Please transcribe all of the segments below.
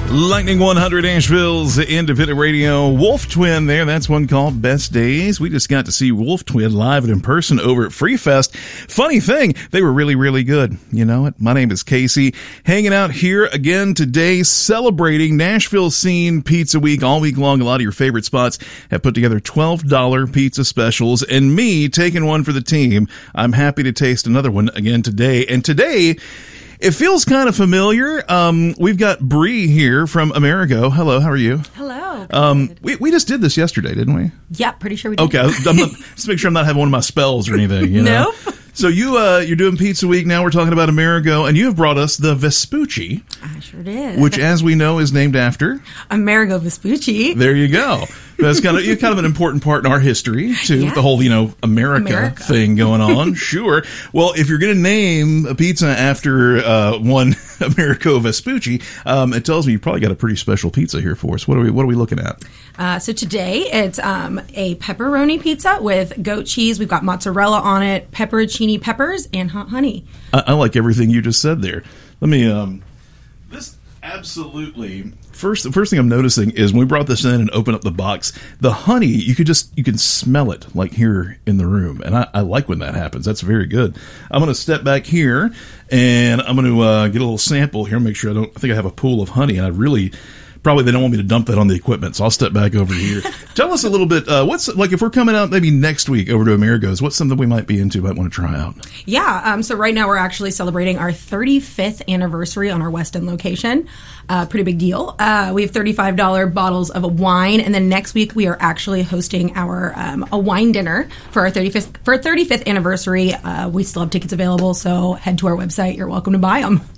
Lightning 100 Asheville's independent radio. Wolf Twin there. That's one called Best Days. We just got to see Wolf Twin live and in person over at Free Fest. Funny thing, they were really, really good. You know it. My name is Casey. Hanging out here again today, celebrating Nashville Scene Pizza Week all week long. A lot of your favorite spots have put together $12 pizza specials, and me taking one for the team. I'm happy to taste another one again today. And today, it feels kind of familiar. We've got Bree here from Amerigo. Hello, how are you? Hello. We just did this yesterday, didn't we? Yeah, pretty sure we did. Okay, just make sure I'm not having one of my spells or anything. You know? Nope. So you're doing Pizza Week now. We're talking about Amerigo, and you have brought us the Vespucci. I sure did. Which, as we know, is named after Amerigo Vespucci. There you go. That's kind of an important part in our history too. Yes. The whole America thing going on. Sure. Well, if you're going to name a pizza after one Amerigo Vespucci, it tells me you probably got a pretty special pizza here for us. What are we looking at? So today it's a pepperoni pizza with goat cheese. We've got mozzarella on it, pepperoncini peppers, and hot honey. I like everything you just said there. Let me. This absolutely. The first thing I'm noticing is when we brought this in and opened up the box, the honey, you can smell it like here in the room. And I like when that happens. That's very good. I'm going to step back here and I'm going to get a little sample here, make sure I think I have a pool of honey, and probably they don't want me to dump that on the equipment, so I'll step back over here. Tell us a little bit, what's like if we're coming out maybe next week over to Amerigo's, what's something we might be into, might want to try out? Yeah, so right now we're actually celebrating our 35th anniversary on our West End location. Pretty big deal. We have $35 bottles of wine, and then next week we are actually hosting our a wine dinner for our 35th anniversary. We still have tickets available, so head to our website. You're welcome to buy them.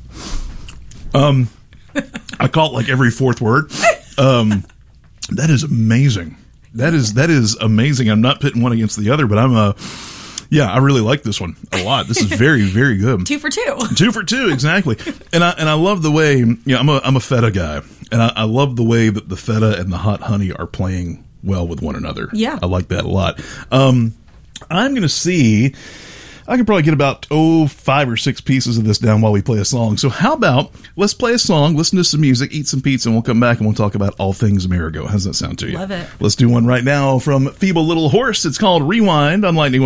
I call it like every fourth word. That is amazing. That is amazing. I'm not pitting one against the other, but I really like this one a lot. This is very, very good. 2 for 2. 2 for 2, exactly. And I love the way, I'm a feta guy, and I love the way that the feta and the hot honey are playing well with one another. Yeah. I like that a lot. I'm going to see. I could probably get about 5 or 6 pieces of this down while we play a song. So how about let's play a song, listen to some music, eat some pizza, and we'll come back and we'll talk about all things Amerigo. How's that sound to you? Love it. Let's do one right now from Feeble Little Horse. It's called Rewind on Lightning